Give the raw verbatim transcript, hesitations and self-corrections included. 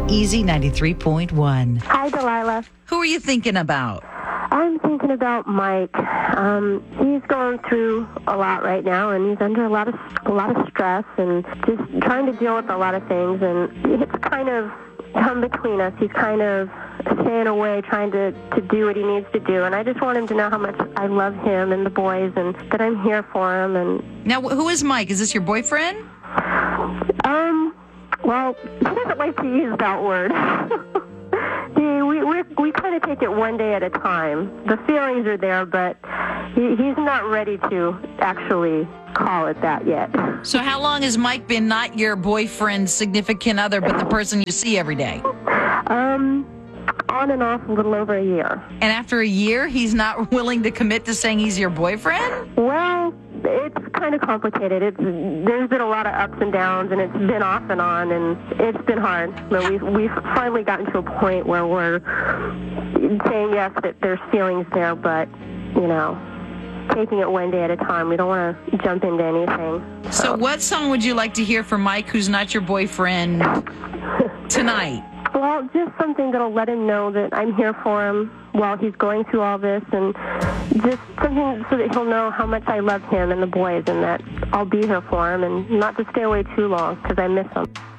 Easy ninety-three point one. Hi, Delilah. Who are you thinking about? I'm thinking about Mike. Um, he's going through a lot right now, and he's under a lot of a lot of stress and just trying to deal with a lot of things. And it's kind of come between us. He's kind of staying away, trying to, to do what he needs to do. And I just want him to know how much I love him and the boys, and that I'm here for him. And Now, who is Mike? Is this your boyfriend? um, well, he doesn't like to use that word. See, we we we kind of take it one day at a time. The feelings are there, but he, he's not ready to actually call it that yet. So how long has Mike been not your boyfriend, significant other, but the person you see every day? Um, on and off a little over a year. And after a year, he's not willing to commit to saying he's your boyfriend? Well, it's kind of complicated. It's there's been a lot of ups and downs, and it's been off and on, and it's been hard. But we've we've finally gotten to a point where we're saying yes, that there's feelings there, but you know, taking it one day at a time. We don't want to jump into anything. So what song would you like to hear from Mike, who's not your boyfriend, tonight? Well, just something that'll let him know that I'm here for him while he's going through all this, and just something so that he'll know how much I love him and the boys, and that I'll be here for him, and not to stay away too long because I miss him.